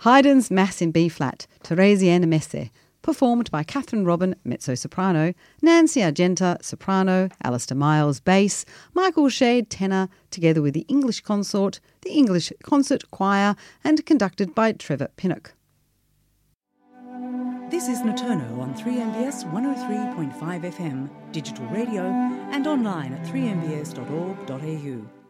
Haydn's Mass in B-flat, Theresienna Messe, performed by Catherine Robin, mezzo-soprano, Nancy Argenta, soprano, Alistair Miles, bass, Michael Shade, tenor, together with the English Consort, the English Concert Choir, and conducted by Trevor Pinnock. This is Noturno on 3MBS 103.5 FM, digital radio, and online at 3mbs.org.au.